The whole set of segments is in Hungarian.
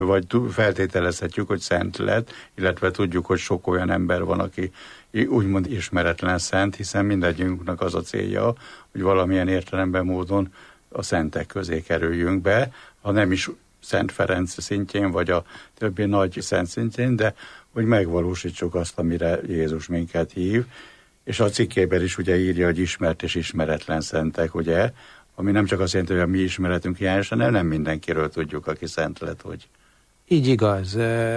vagy feltételezhetjük, hogy szent lett, illetve tudjuk, hogy sok olyan ember van, aki úgymond ismeretlen szent, hiszen mindegyünknek az a célja, hogy valamilyen értelemben módon a szentek közé kerüljünk be, ha nem is Szent Ferenc szintjén, vagy a többi nagy szent szintjén, de hogy megvalósítsuk azt, amire Jézus minket hív. És a cikkében is ugye írja, hogy ismert és ismeretlen szentek, ugye, ami nem csak azt jelenti, hogy a mi ismeretünk hiányos, hanem nem mindenkiről tudjuk, aki szent lett, hogy... Így igaz.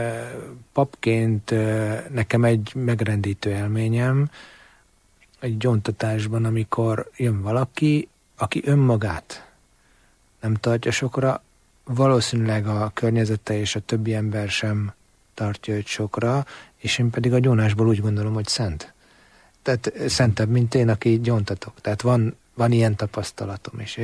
Papként nekem egy megrendítő élményem egy gyóntatásban, amikor jön valaki, aki önmagát nem tartja sokra, valószínűleg a környezete és a többi ember sem tartja őt sokra, és én pedig a gyónásból úgy gondolom, hogy szent. Tehát szentebb, mint én, aki gyóntatok. Tehát van ilyen tapasztalatom is.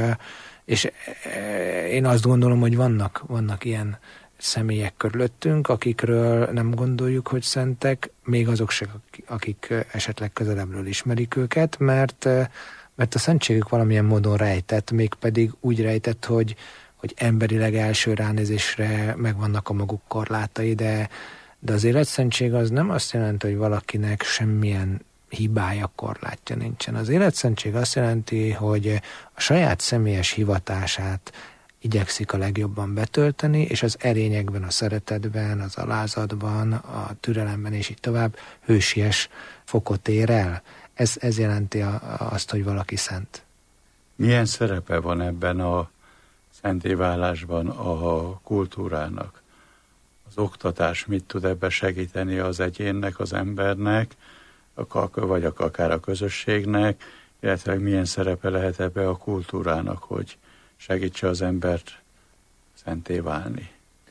És én azt gondolom, hogy vannak ilyen személyek körülöttünk, akikről nem gondoljuk, hogy szentek, még azok se, akik esetleg közelebbről ismerik őket, mert a szentségük valamilyen módon rejtett, mégpedig úgy rejtett, hogy emberileg első ránézésre megvannak a maguk korlátai, de az életszentség az nem azt jelenti, hogy valakinek semmilyen hibája, korlátja nincsen. Az életszentség azt jelenti, hogy a saját személyes hivatását igyekszik a legjobban betölteni, és az erényekben, a szeretetben, az alázatban, a türelemben és így tovább hősies fokot ér el. Ez jelenti azt, hogy valaki szent. Milyen szerepe van ebben a szenté válásban a kultúrának? Az oktatás mit tud ebbe segíteni az egyénnek, az embernek, vagy akár a közösségnek, illetve milyen szerepe lehet ebbe a kultúrának, hogy segítse az embert szenté válni?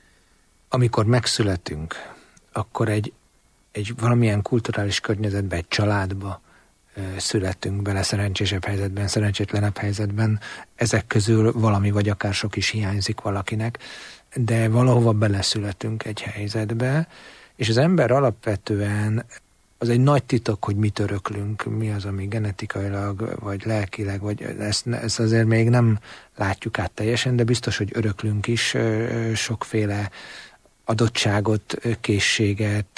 Amikor megszületünk, akkor egy valamilyen kulturális környezetben, egy családba születünk bele, szerencsésebb helyzetben, szerencsétlenebb helyzetben. Ezek közül valami vagy akár sok is hiányzik valakinek, de valahova beleszületünk egy helyzetbe, és az ember alapvetően az egy nagy titok, hogy mit öröklünk, mi az, ami genetikailag, vagy lelkileg, vagy ezt azért még nem látjuk át teljesen, de biztos, hogy öröklünk is sokféle adottságot, készséget,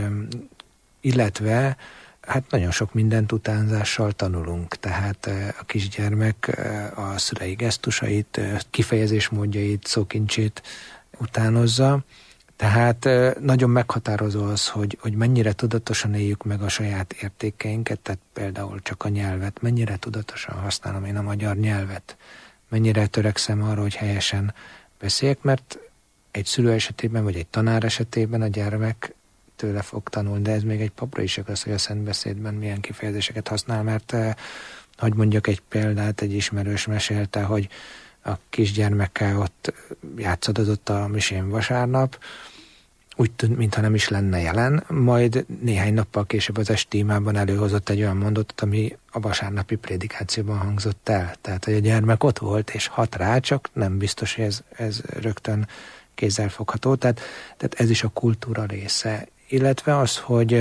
illetve hát nagyon sok mindent utánzással tanulunk, tehát a kisgyermek a szülei gesztusait, kifejezésmódjait, szókincsét utánozza, tehát nagyon meghatározó az, hogy mennyire tudatosan éljük meg a saját értékeinket, tehát például csak a nyelvet, mennyire tudatosan használom én a magyar nyelvet, mennyire törekszem arra, hogy helyesen beszéljek, mert egy szülő esetében, vagy egy tanár esetében a gyermek tőle fog tanulni, de ez még egy papra is igaz, hogy a szentbeszédben milyen kifejezéseket használ, mert hogy mondjak egy példát, egy ismerős mesélte, hogy a kisgyermekkel ott játszadott a misén vasárnap, úgy tűnt, mintha nem is lenne jelen, majd néhány nappal később az esti imában előhozott egy olyan mondatot, ami a vasárnapi prédikációban hangzott el. Tehát, hogy a gyermek ott volt, és hat rá, csak nem biztos, hogy ez rögtön kézzelfogható. Tehát ez is a kultúra része. Illetve az, hogy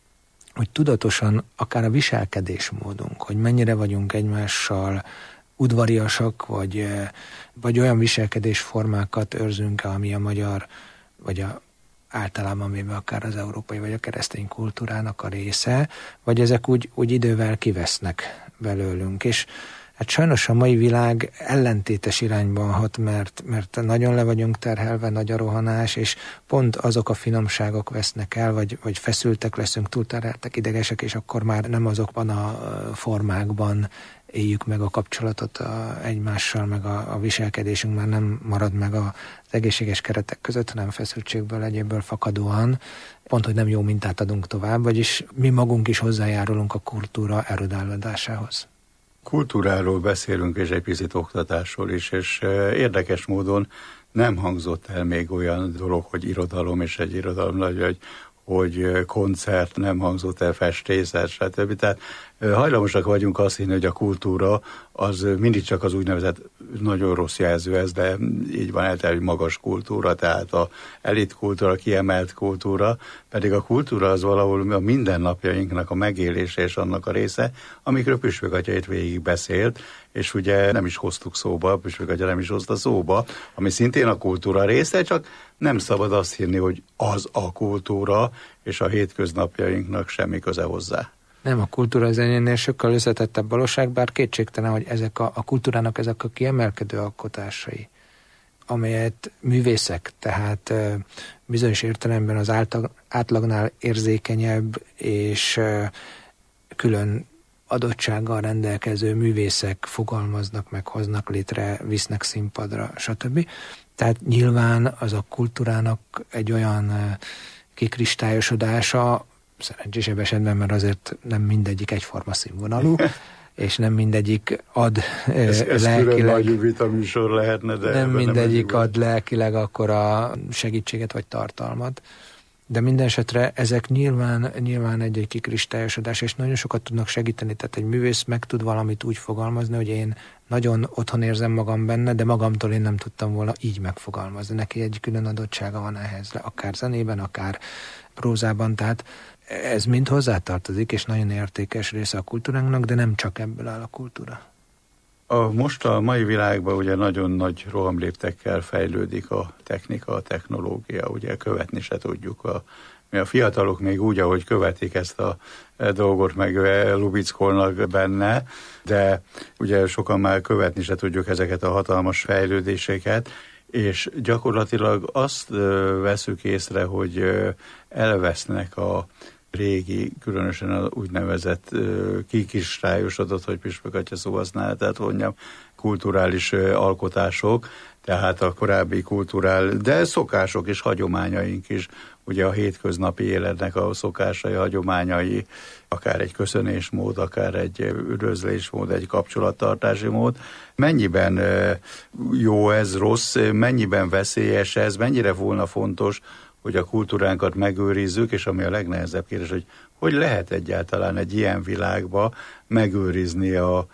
tudatosan akár a viselkedésmódunk, hogy mennyire vagyunk egymással udvariasak, vagy olyan viselkedésformákat őrzünk, ami a magyar, vagy általában véve akár az európai, vagy a keresztény kultúrának a része, vagy ezek úgy idővel kivesznek belőlünk. És hát sajnos a mai világ ellentétes irányban hat, mert nagyon le vagyunk terhelve, nagy a rohanás, és pont azok a finomságok vesznek el, vagy feszültek leszünk, túlterheltek, idegesek, és akkor már nem azokban a formákban éljük meg a kapcsolatot egymással, meg a viselkedésünk már nem marad meg az egészséges keretek között, hanem feszültségből, egyébből fakadóan, pont, hogy nem jó mintát adunk tovább, vagyis mi magunk is hozzájárulunk a kultúra erodálódásához. Kultúráról beszélünk, és egy picit oktatásról is, és érdekes módon nem hangzott el még olyan dolog, hogy irodalom, és egy irodalom, hogy koncert, nem hangzott el festészet, stb. Tehát hajlamosak vagyunk azt hinni, hogy a kultúra az mindig csak az úgynevezett, nagyon rossz jelző ez, de így van elterül, hogy magas kultúra, tehát a elit kultúra, kiemelt kultúra, pedig a kultúra az valahol a mindennapjainknak a megélése és annak a része, amikről Püspök atya itt végig beszélt, és ugye nem is hoztuk szóba, Püspök atya nem is hozta szóba, ami szintén a kultúra része, csak nem szabad azt hinni, hogy az a kultúra, és a hétköznapjainknak semmi köze hozzá. Nem, a kultúra az ennél sokkal összetettebb valóság, bár kétségtelen, hogy ezek a kultúrának ezek a kiemelkedő alkotásai, amelyet művészek, tehát bizonyos értelemben az átlagnál érzékenyebb és külön adottsággal rendelkező művészek fogalmaznak meg, hoznak létre, visznek színpadra, stb. Tehát nyilván az a kultúrának egy olyan kikristályosodása, szerencsésebb esetben, mert azért nem mindegyik egyforma színvonalú, és nem mindegyik ad ez külön nagy vitaműsor lehetne, de nem mindegyik ad lelkileg akkora segítséget vagy tartalmat. De minden esetre ezek nyilván egy kikristályosodás, és nagyon sokat tudnak segíteni. Tehát egy művész meg tud valamit úgy fogalmazni, hogy én nagyon otthon érzem magam benne, de magamtól én nem tudtam volna így megfogalmazni. Neki egy külön adottsága van ehhez, akár zenében, akár prózában, tehát ez mind hozzátartozik, és nagyon értékes része a kultúránknak, de nem csak ebből áll a kultúra. Most a mai világban ugye nagyon nagy rohamléptekkel fejlődik a technika, a technológia, ugye követni se tudjuk. Mi a fiatalok még úgy, ahogy követik ezt a dolgot, meg lubickolnak benne, de ugye sokan már követni se tudjuk ezeket a hatalmas fejlődéseket, és gyakorlatilag azt veszük észre, hogy elvesznek a régi, különösen az úgynevezett kikristályosodott, hogy Püspök atya szó használ, tehát mondjam, kulturális alkotások, tehát a korábbi de szokások és hagyományaink is, ugye a hétköznapi életnek a szokásai, hagyományai, akár egy köszönésmód, akár egy üdvözlésmód, egy kapcsolattartási mód. Mennyiben jó ez, rossz, mennyiben veszélyes ez, mennyire volna fontos, hogy a kultúránkat megőrizzük, és ami a legnehezebb kérdés, hogy lehet egyáltalán egy ilyen világba megőrizni a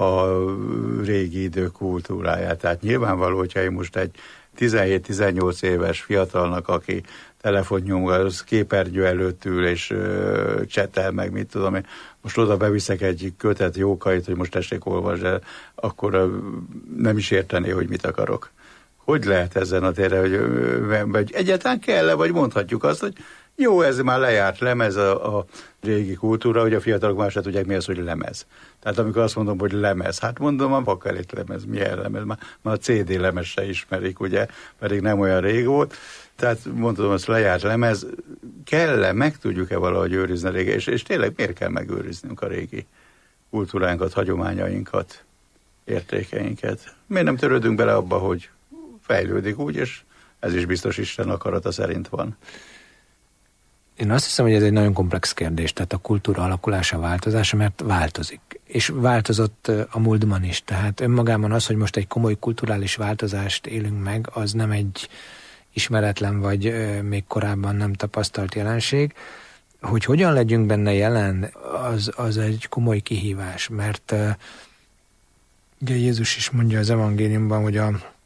régi idők kultúráját. Tehát nyilvánvaló, hogyha én most egy 17-18 éves fiatalnak, aki telefonnyomgal, az képernyő előtt ül, és csetel meg, mit tudom én, most oda beviszek egy kötet Jókait, hogy most tessék olvasd el, akkor nem is értené, hogy mit akarok. Hogy lehet ezen a téren, hogy egyáltalán kell-e, vagy mondhatjuk azt, hogy jó, ez már lejárt lemez a régi kultúra, hogy a fiatalok már se tudják, mi az, hogy lemez. Tehát amikor azt mondom, hogy lemez, hát mondom, a bakelit lemez, milyen lemez, már a CD lemez se ismerik, ugye, pedig nem olyan rég volt. Tehát mondom, az lejárt lemez, kell-e, meg tudjuk-e valahogy őrizni a régi, és tényleg miért kell megőriznünk a régi kultúránkat, hagyományainkat, értékeinket? Miért nem törődünk bele abba, hogy fejlődik úgy, és ez is biztos Isten akarata szerint van. Én azt hiszem, hogy ez egy nagyon komplex kérdés, tehát a kultúra alakulása, változása, mert változik. És változott a múltban is, tehát önmagában az, hogy most egy komoly kulturális változást élünk meg, az nem egy ismeretlen, vagy még korábban nem tapasztalt jelenség. Hogy hogyan legyünk benne jelen, az egy komoly kihívás, mert ugye Jézus is mondja az evangéliumban, hogy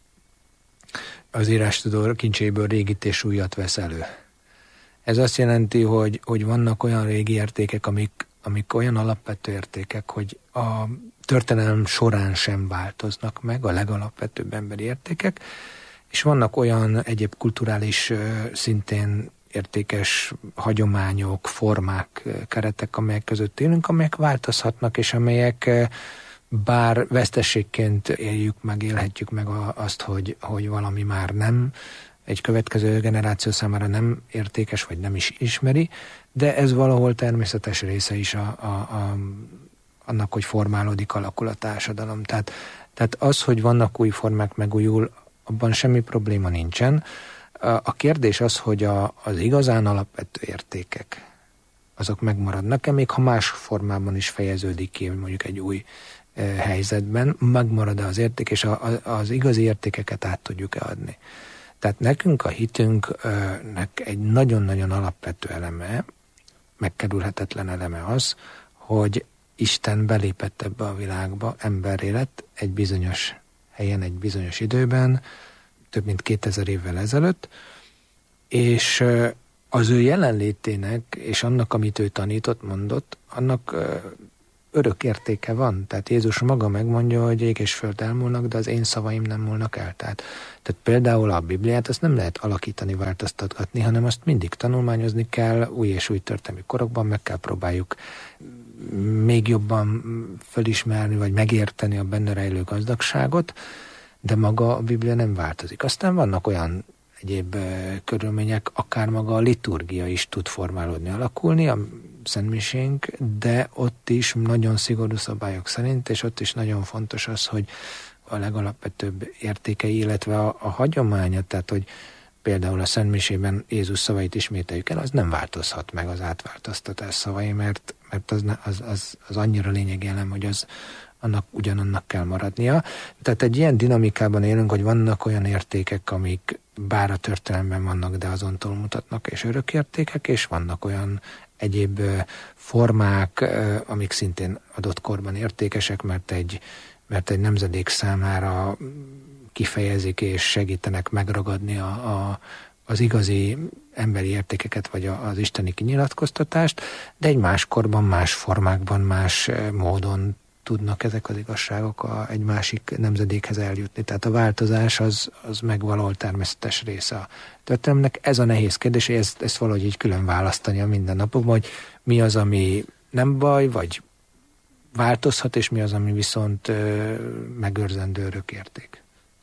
az írástudó kincséből régit és újat vesz elő. Ez azt jelenti, hogy vannak olyan régi értékek, amik olyan alapvető értékek, hogy a történelem során sem változnak meg, a legalapvetőbb emberi értékek, és vannak olyan egyéb kulturális szintén értékes hagyományok, formák, keretek, amelyek között élünk, amelyek változhatnak, és amelyek bár veszteségként élhetjük meg azt, hogy valami már nem, egy következő generáció számára nem értékes, vagy nem is ismeri, de ez valahol természetes része is annak, hogy formálódik, alakul a társadalom. Tehát az, hogy vannak új formák, megújul, abban semmi probléma nincsen. A kérdés az, hogy az igazán alapvető értékek, azok megmaradnak-e, még ha más formában is fejeződik ki, mondjuk egy új helyzetben, megmarad-e az érték, és az igazi értékeket át tudjuk-e adni. Tehát nekünk a hitünknek egy nagyon-nagyon alapvető eleme, megkerülhetetlen eleme az, hogy Isten belépett ebbe a világba, emberré lett egy bizonyos helyen, egy bizonyos időben, több mint 2000 évvel ezelőtt, és az ő jelenlétének, és annak, amit ő tanított, mondott, annak örök értéke van. Tehát Jézus maga megmondja, hogy ég és föld elmúlnak, de az én szavaim nem múlnak el. Tehát például a Bibliát azt nem lehet alakítani, változtatgatni, hanem azt mindig tanulmányozni kell, új és új történelmi korokban meg kell próbáljuk még jobban fölismerni, vagy megérteni a benne rejlő gazdagságot, de maga a Biblia nem változik. Aztán vannak olyan egyéb körülmények, akár maga a liturgia is tud formálódni, alakulni, a szentmisénk, de ott is nagyon szigorú szabályok szerint, és ott is nagyon fontos az, hogy a legalapvetőbb értékei, illetve a hagyománya, tehát hogy például a szentmisében Jézus szavait ismételjük el, az nem változhat meg az átváltoztatás szavai, mert az annyira lényegjelem, hogy annak ugyanannak kell maradnia. Tehát egy ilyen dinamikában élünk, hogy vannak olyan értékek, amik bár a történelemben vannak, de azon túlmutatnak, és örök értékek, és vannak olyan egyéb formák, amik szintén adott korban értékesek, mert egy nemzedék számára kifejezik és segítenek megragadni az igazi emberi értékeket, vagy az isteni kinyilatkoztatást, de egy más korban, más formákban, más módon tudnak ezek az igazságok egy másik nemzedékhez eljutni. Tehát a változás az megvaló természetes része a történelemnek. Ez a nehéz kérdés, hogy ezt valahogy így külön választani a mindennapokban, hogy mi az, ami nem baj, vagy változhat, és mi az, ami viszont megőrzendő örök érték.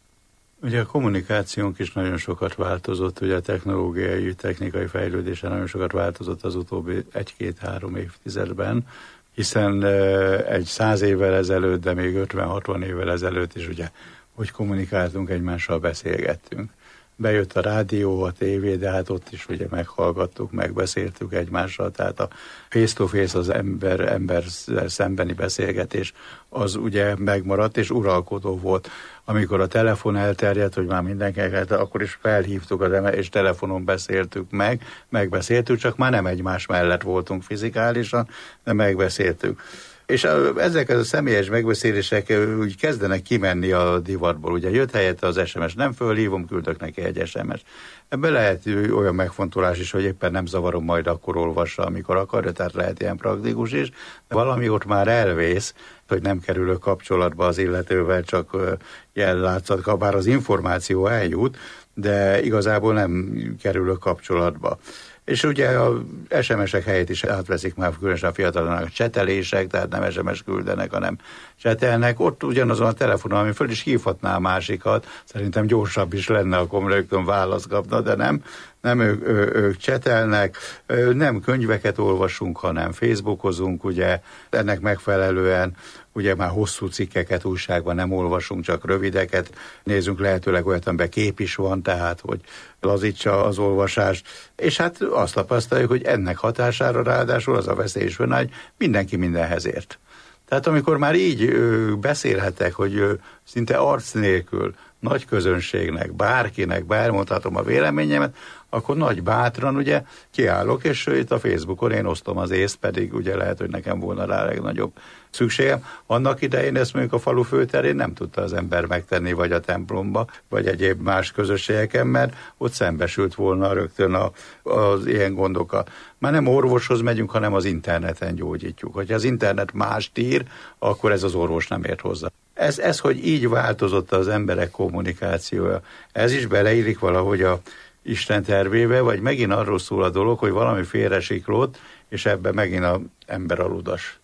Ugye a kommunikációnk is nagyon sokat változott, ugye a technikai fejlődése nagyon sokat változott az utóbbi 1-2-3 évtizedben, hiszen egy 100 évvel ezelőtt, de még 50-60 évvel ezelőtt is ugye, hogy kommunikáltunk egymással, beszélgettünk. Bejött a rádió, a tévé, de hát ott is ugye meghallgattuk, megbeszéltük egymással, tehát a face-to-face, az ember szembeni beszélgetés, az ugye megmaradt és uralkodó volt. Amikor a telefon elterjedt, hogy már mindenkinek, akkor is felhívtuk és telefonon beszéltük megbeszéltük, csak már nem egymás mellett voltunk fizikálisan, de megbeszéltük. És ezek a személyes megbeszélések úgy kezdenek kimenni a divatból. Ugye jött helyette az SMS, nem fölhívom, küldök neki egy SMS. Ebben lehet olyan megfontolás is, hogy éppen nem zavarom, majd akkor olvassa, amikor akarja, tehát lehet ilyen praktikus is. De valami ott már elvész, hogy nem kerülök kapcsolatba az illetővel, csak jellátszat, bár az információ eljut, de igazából nem kerülök kapcsolatba. És ugye a SMS-ek helyét is átveszik már különösen a fiataloknak a csetelések, tehát nem SMS küldenek, hanem csetelnek. Ott ugyanazon a telefonon, ami föl is hívhatná a másikat, szerintem gyorsabb is lenne, akkor rögtön választ kapna, de nem ők csetelnek, nem könyveket olvasunk, hanem Facebookozunk, ugye ennek megfelelően ugye már hosszú cikkeket újságban nem olvasunk, csak rövideket nézzünk, lehetőleg olyat, amiben kép is van, tehát hogy lazítsa az olvasást, és hát azt tapasztaljuk, hogy ennek hatására ráadásul az a veszély is van, hogy mindenki mindenhez ért. Tehát amikor már így beszélhetek, hogy szinte arc nélkül, nagy közönségnek, bárkinek, bármondhatom a véleményemet, akkor nagy bátran ugye kiállok, és itt a Facebookon én osztom az észt, pedig ugye lehet, hogy nekem volna rá legnagyobb szükségem. Annak idején ezt mondjuk a falu főterén nem tudta az ember megtenni, vagy a templomba, vagy egyéb más közösségeken, mert ott szembesült volna rögtön az ilyen gondokkal. Már nem orvoshoz megyünk, hanem az interneten gyógyítjuk. Hogyha az internet mást ír, akkor ez az orvos nem ért hozzá. Ez, hogy így változott az emberek kommunikációja, ez is beleillik valahogy a Isten tervébe, vagy megint arról szól a dolog, hogy valami félresiklott, és ebben megint az ember a ludas.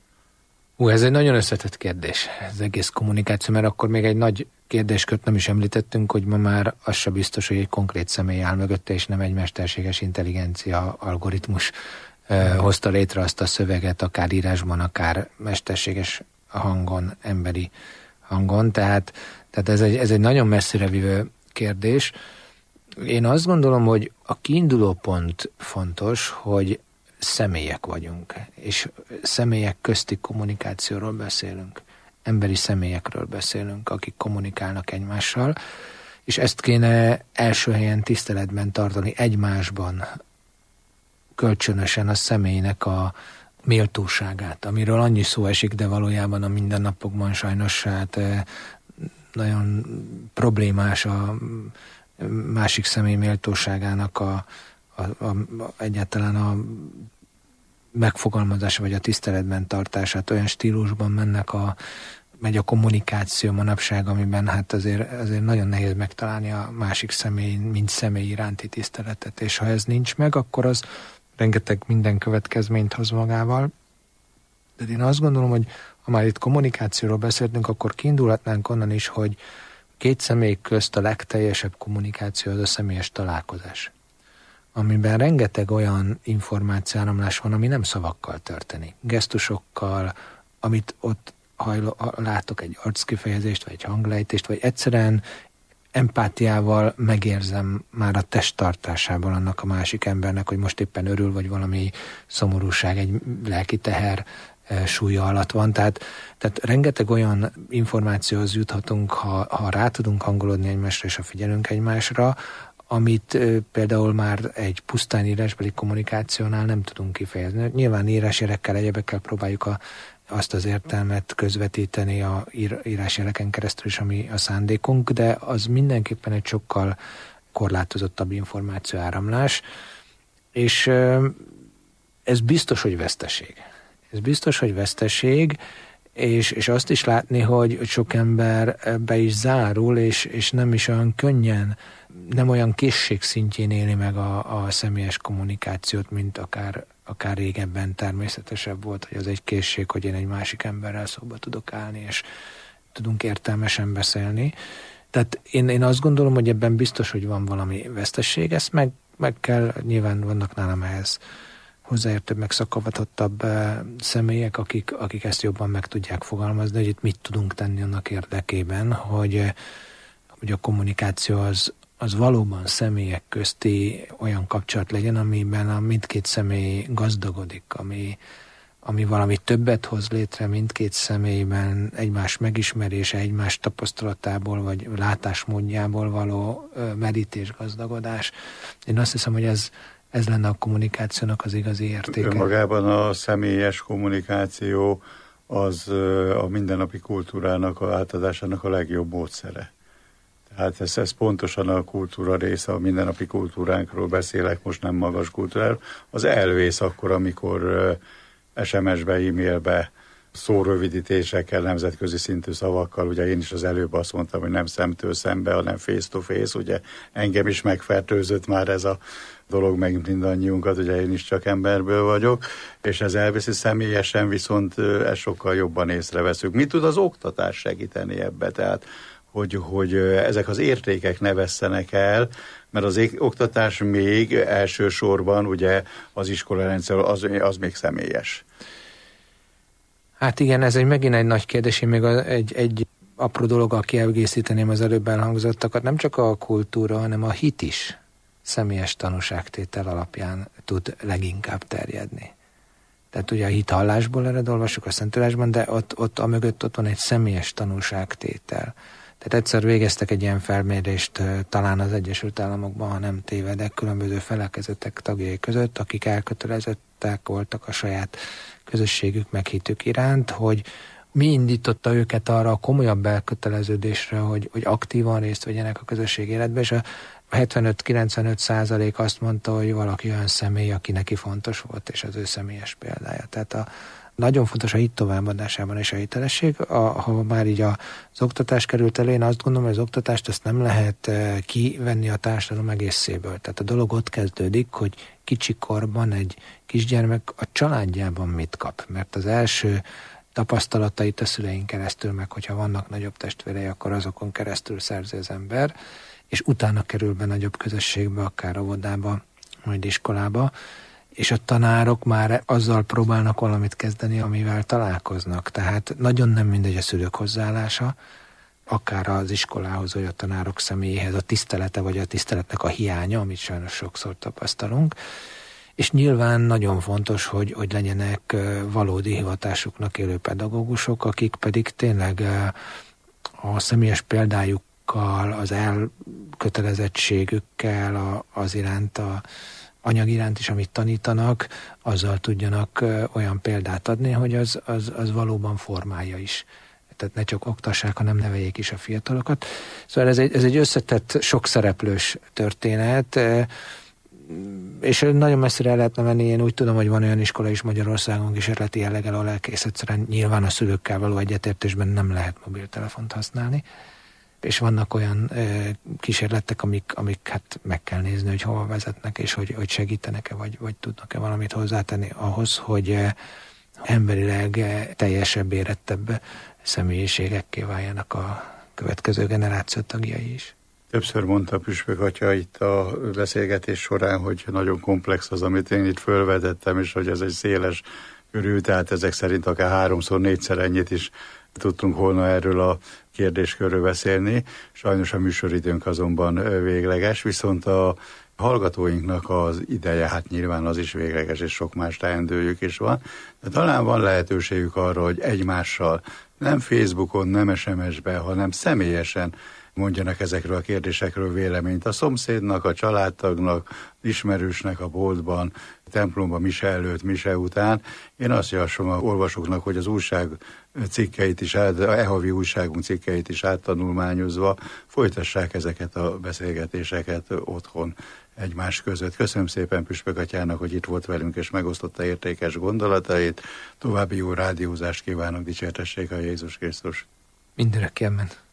Ez egy nagyon összetett kérdés, az egész kommunikáció, mert akkor még egy nagy kérdéskört nem is említettünk, hogy ma már az sem biztos, hogy egy konkrét személy áll mögötte, és nem egy mesterséges intelligencia algoritmus hozta létre azt a szöveget, akár írásban, akár mesterséges hangon, emberi hangon, tehát ez egy nagyon messzire vívő kérdés. Én azt gondolom, hogy a kiinduló pont fontos, hogy személyek vagyunk, és személyek közti kommunikációról beszélünk. Emberi személyekről beszélünk, akik kommunikálnak egymással, és ezt kéne első helyen tiszteletben tartani egymásban, kölcsönösen a személynek a méltóságát, amiről annyi szó esik, de valójában a mindennapokban sajnos hát nagyon problémás a másik személy méltóságának egyáltalán a megfogalmazása vagy a tiszteletben tartását, olyan stílusban megy a kommunikáció manapság, amiben hát azért nagyon nehéz megtalálni a másik személy, mint személy iránti tiszteletet, és ha ez nincs meg, akkor az rengeteg minden következményt hoz magával. De én azt gondolom, hogy ha már itt kommunikációról beszéltünk, akkor kiindulhatnánk onnan is, hogy két személy közt a legteljesebb kommunikáció az a személyes találkozás, amiben rengeteg olyan információáramlás van, ami nem szavakkal történik. Gesztusokkal, amit ott látok, egy arckifejezést, vagy egy hanglejtést, vagy egyszerűen empátiával megérzem már a testtartásával annak a másik embernek, hogy most éppen örül, vagy valami szomorúság, egy lelki teher súlya alatt van. Tehát rengeteg olyan információhoz juthatunk, ha rá tudunk hangolódni egymásra, és ha figyelünk egymásra, amit például már egy pusztán írásbeli kommunikációnál nem tudunk kifejezni. Nyilván írásjelekkel, egyebekkel próbáljuk azt az értelmet közvetíteni a írásjeleken keresztül is, ami a szándékunk, de az mindenképpen egy sokkal korlátozottabb információáramlás, és ez biztos, hogy veszteség. Ez biztos, hogy veszteség, és azt is látni, hogy sok ember be is zárul, és nem is olyan könnyen, nem olyan készség szintjén éli meg a személyes kommunikációt, mint akár régebben természetesebb volt, hogy az egy készség, hogy én egy másik emberrel szóba tudok állni, és tudunk értelmesen beszélni. Tehát én azt gondolom, hogy ebben biztos, hogy van valami vesztesség, ezt meg kell, nyilván vannak nálam ehhez hozzáértőbb, meg szakavatottabb személyek, akik ezt jobban meg tudják fogalmazni, hogy itt mit tudunk tenni annak érdekében, hogy a kommunikáció az valóban személyek közti olyan kapcsolat legyen, amiben a mindkét személy gazdagodik, ami valami többet hoz létre mindkét személyben, egymás megismerése, egymás tapasztalatából vagy látásmódjából való merítés, gazdagodás. Én azt hiszem, hogy ez lenne a kommunikációnak az igazi értéke. Önmagában a személyes kommunikáció az a mindennapi kultúrának, a átadásának a legjobb módszere. Tehát ez pontosan a kultúra része, a mindennapi kultúránkról beszélek, most nem magas kultúráról. Az elvész akkor, amikor SMS-be, e-mailbe, szórövidítésekkel, nemzetközi szintű szavakkal, ugye én is az előbb azt mondtam, hogy nem szemtől szembe, hanem face to face, ugye engem is megfertőzött már ez a dolog, meg mindannyiunkat, ugye én is csak emberből vagyok, és ez elviszi személyesen, viszont ezt sokkal jobban észreveszünk. Mit tud az oktatás segíteni ebbe? Tehát, hogy ezek az értékek ne vesszenek el, mert az oktatás még elsősorban, ugye az iskolarendszer az még személyes. Hát igen, ez megint egy nagy kérdés, én még egy apró dologgal kiegészíteném az előbb elhangzottakat. Nem csak a kultúra, hanem a hit is személyes tanúságtétel alapján tud leginkább terjedni. Tehát ugye a hit hallásból ered, olvassuk a Szentírásban, de ott amögött ott van egy személyes tanúságtétel. Tehát egyszer végeztek egy ilyen felmérést talán az Egyesült Államokban, ha nem tévedek, különböző felekezetek tagjai között, akik elkötelezettek voltak a saját közösségük meg hitük iránt, hogy mi indította őket arra a komolyabb elköteleződésre, hogy aktívan részt vegyenek a közösség életbe, és a 75-95% azt mondta, hogy valaki olyan személy, aki neki fontos volt, és az ő személyes példája. Tehát nagyon fontos a hit továbbadásában és a hitelesség. Ha már így az oktatás került elő, én azt gondolom, hogy az oktatást azt nem lehet kivenni a társadalom egészéből. Tehát a dolog ott kezdődik, hogy kicsikorban egy kisgyermek a családjában mit kap. Mert az első tapasztalatait a szülein keresztül, meg hogyha vannak nagyobb testvérei, akkor azokon keresztül szerzi az ember, és utána kerül be nagyobb közösségbe, akár óvodába, majd iskolába, és a tanárok már azzal próbálnak valamit kezdeni, amivel találkoznak. Tehát nagyon nem mindegy a szülők hozzáállása, akár az iskolához, vagy a tanárok személyéhez, a tisztelete, vagy a tiszteletnek a hiánya, amit sajnos sokszor tapasztalunk. És nyilván nagyon fontos, hogy legyenek valódi hivatásuknak élő pedagógusok, akik pedig tényleg a személyes példájukkal, az elkötelezettségükkel, az iránt, a anyag iránt is, amit tanítanak, azzal tudjanak olyan példát adni, hogy az valóban formálja is. Tehát ne csak oktassák, hanem neveljék is a fiatalokat. Szóval ez egy összetett, sok szereplős történet. És nagyon messzire el lehetne menni, én úgy tudom, hogy van olyan iskola is Magyarországon kísérleti jelleggel, ahol elkész egyszerűen nyilván a szülőkkel való egyetértésben nem lehet mobiltelefont használni. És vannak olyan kísérletek, amik hát meg kell nézni, hogy hova vezetnek, és hogy segítenek-e, vagy tudnak-e valamit hozzátenni ahhoz, hogy emberileg teljesebb, érettebb személyiségekké váljanak a következő generáció tagjai is. Többször mondta Püspök atya itt a beszélgetés során, hogy nagyon komplex az, amit én itt fölvetettem, és hogy ez egy széles körül, tehát ezek szerint akár 3-4-szer ennyit is tudtunk volna erről a kérdéskörről beszélni. Sajnos a műsoridőnk azonban végleges, viszont a hallgatóinknak az ideje, hát nyilván az is végleges, és sok más teendőjük is van, de talán van lehetőségük arra, hogy egymással, nem Facebookon, nem SMS-be, hanem személyesen mondjanak ezekről a kérdésekről véleményt a szomszédnak, a családtagnak, ismerősnek a boltban, templomban, mise előtt, mise után. Én azt javaslom a olvasóknak, hogy az újság cikkeit is, e-havi újságunk cikkeit is áttanulmányozva folytassák ezeket a beszélgetéseket otthon egymás között. Köszönöm szépen Püspök atyának, hogy itt volt velünk és megosztotta értékes gondolatait. További jó rádiózást kívánok, dicsértessék a Jézus Krisztus. Mindörökké, amen.